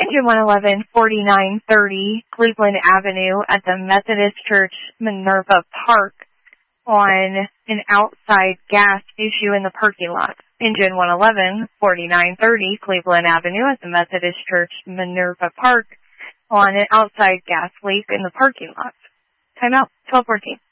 Engine 111, 4930 Cleveland Avenue at the Methodist Church, Minerva Park on an outside gas issue in the parking lot. Engine 111, 4930 Cleveland Avenue at the Methodist Church, Minerva Park on an outside gas leak in the parking lot. Timeout, 12:14.